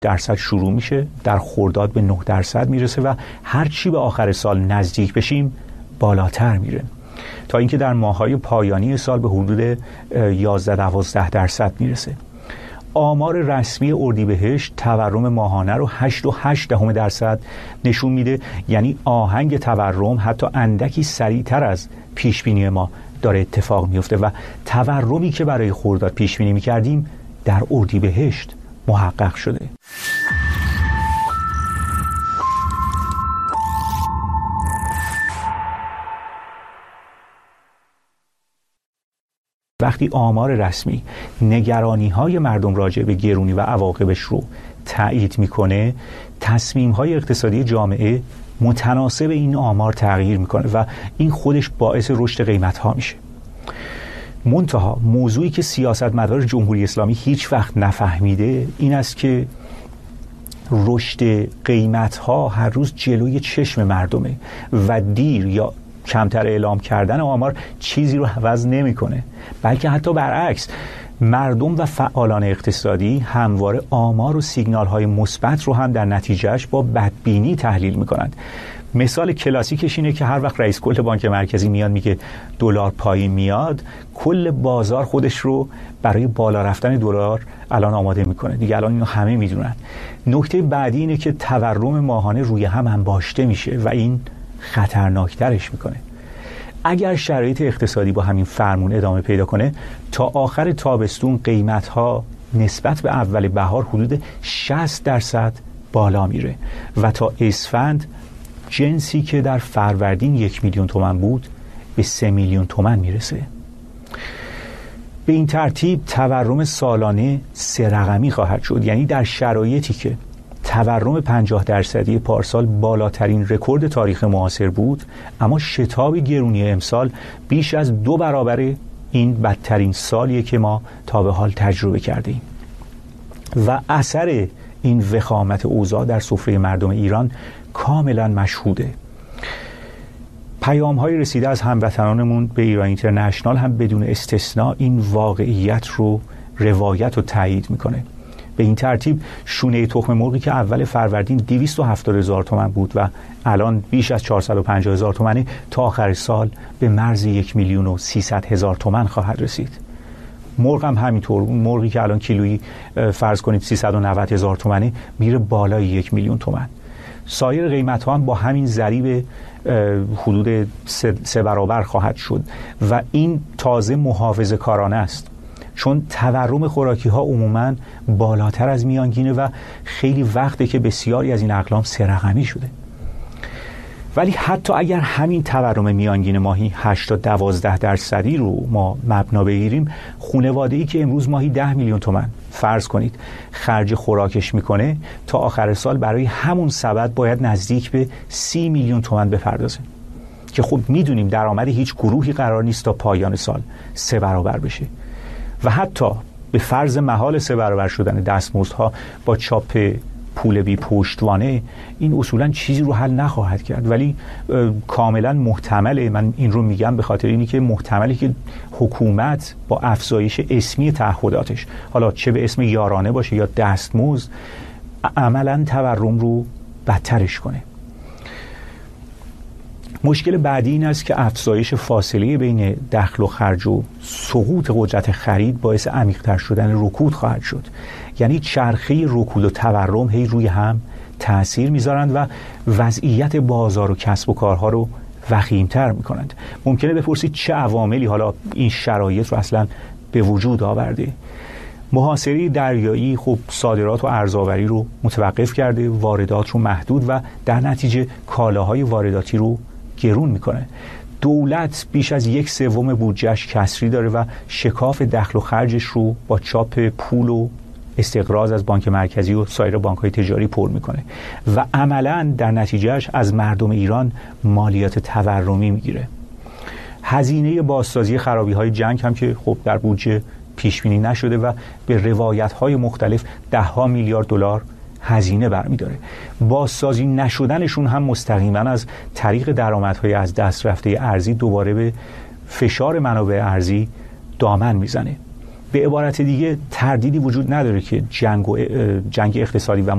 درصد شروع میشه، در خرداد به 9% میرسه و هر چی به آخر سال نزدیک بشیم بالاتر میره، تا اینکه در ماه‌های پایانی سال به حدود 11-12% میرسه. آمار رسمی اردیبهشت تورم ماهانه رو 8.8% نشون میده، یعنی آهنگ تورم حتی اندکی سریعتر از پیشبینی ما داره اتفاق میفته و تورمی که برای خرداد پیشبینی میکردیم در اردیبهشت محقق شده. وقتی آمار رسمی نگرانی‌های مردم راجع به گرونی و عواقبش رو تایید میکنه، تصمیم‌های اقتصادی جامعه متناسب این آمار تغییر میکنه و این خودش باعث رشد قیمت‌ها میشه. منتها موضوعی که سیاستمدار جمهوری اسلامی هیچ وقت نفهمیده این است که رشد قیمت‌ها هر روز جلوی چشم مردمه و دیر یا کمتر اعلام کردن آمار چیزی رو عوض نمی‌کنه، بلکه حتی برعکس، مردم و فعالان اقتصادی همواره آمار و سیگنال‌های مثبت رو هم در نتیجهش با بدبینی تحلیل می‌کنند. مثال کلاسیکش اینه که هر وقت رئیس کل بانک مرکزی میاد میگه دلار پایین میاد، کل بازار خودش رو برای بالا رفتن دلار الان آماده میکنه دیگه. الان اینو همه میدونن. نکته بعدی اینه که تورم ماهانه روی هم انباشته میشه و این خطرناکترش میکنه. اگر شرایط اقتصادی با همین فرمون ادامه پیدا کنه، تا آخر تابستون قیمت‌ها نسبت به اول بهار حدود 60% بالا میره و تا اسفند جنسی که در فروردین 1 میلیون تومان بود به 3 میلیون تومان میرسه. به این ترتیب تورم سالانه 3 رقمی خواهد شد، یعنی در شرایطی که تورم 50% پارسال بالاترین رکورد تاریخ معاصر بود، اما شتاب گرونی امسال بیش از 2 برابر این بدترین سالیه که ما تا به حال تجربه کردیم و اثر این وخامت اوضاع در سفره مردم ایران کاملا مشهوده. پیام‌های رسیده از هموطنانمون به ایران اینترنشنال هم بدون استثناء این واقعیت رو روایت و تایید میکنه. به این ترتیب شونه تخم مرغی که اول فروردین 270,000 تومان بود و الان بیش از 450,000 تومانه، تا آخر سال به مرز 1,300,000 تومان خواهد رسید. مرغ هم همینطور، اون مرغی که الان کیلویی فرض کنید 390,000 تومانه میره بالای 1 میلیون تومان. سایر قیمت ها هم با همین ضریب حدود 3 برابر خواهد شد و این تازه محافظه کارانه است، چون تورم خوراکی ها عموماً بالاتر از میانگینه و خیلی وقته که بسیاری از این اقلام 3 رقمی شده. ولی حتی اگر همین تورم میانگین ماهی 8-12% رو ما مبنا بگیریم، خانواده‌ای که امروز ماهی 10 میلیون تومان فرض کنید خرج خوراکش میکنه، تا آخر سال برای همون سبد باید نزدیک به 30 میلیون تومان بپردازه که خب میدونیم درآمد هیچ گروهی قرار نیست تا پایان سال 3 برابر بشه و حتی به فرض محال 3 برابر شدن دستمزدها با چاپ پول بی پشتوانه، این اصولا چیزی رو حل نخواهد کرد. ولی کاملا محتمله، من این رو میگم به خاطر اینی که محتمله که حکومت با افزایش اسمی تعهداتش، حالا چه به اسم یارانه باشه یا دستمزد، عملا تورم رو بدترش کنه. مشکل بعدی این است که افزایش فاصله بین دخل و خرج و سقوط قدرت خرید باعث عمیق‌تر شدن رکود خواهد شد. یعنی چرخه رکود و تورم هی روی هم تأثیر میذارند و وضعیت بازار و کسب و کارها رو وخیم‌تر میکنند. ممکنه بپرسید چه عواملی حالا این شرایط رو اصلا به وجود آورده؟ محاصره دریایی خب صادرات و ارزآوری رو متوقف کرده، واردات رو محدود و در نتیجه کالاهای وارداتی رو گرون میکنه. دولت بیش از 1/3 بودجهش کسری داره و شکاف دخل و خرجش رو با چاپ پول و استقراض از بانک مرکزی و سایر بانک‌های تجاری پر میکنه و عملاً در نتیجهش از مردم ایران مالیات تورمی میگیره. هزینه بازسازی خرابی‌های جنگ هم که خب در بودجه پیش بینی نشده و به روایت‌های مختلف 10 میلیارد دلار هزینه برمی‌داره. بازسازی نشدنشون هم مستقیما از طریق درآمدهای از دست رفته ارزی دوباره به فشار منابع ارزی دامن میزنه. به عبارت دیگه تردیدی وجود نداره که جنگ اقتصادی و